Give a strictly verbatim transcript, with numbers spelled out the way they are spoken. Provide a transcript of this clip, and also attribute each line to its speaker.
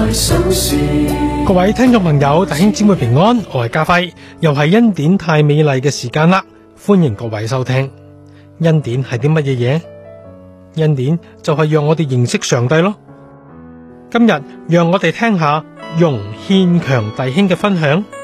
Speaker 1: 各位聽眾朋友，弟兄姊妹平安，我係家輝，又係恩典太美麗嘅時間啦，歡迎各位收聽。恩典係啲乜嘢嘢？恩典就係讓我哋認識上帝咯。今日讓我哋聽下容憲強弟兄嘅分享。